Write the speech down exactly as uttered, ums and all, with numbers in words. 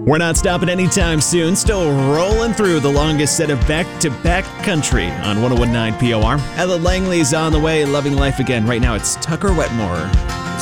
We're not stopping anytime soon, still rolling through the longest set of back-to-back country on one oh one point nine P O R. Ella Langley's on the way, loving life again. Right now it's Tucker Wetmore.